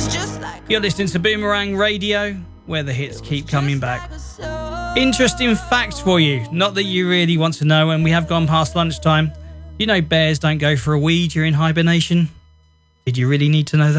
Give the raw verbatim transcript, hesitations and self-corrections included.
You're listening to Boomerang Radio, where the hits keep coming back. Interesting facts for you, not that you really want to know, and we have gone past lunchtime. You know bears don't go for a wee during hibernation? Did you really need to know that?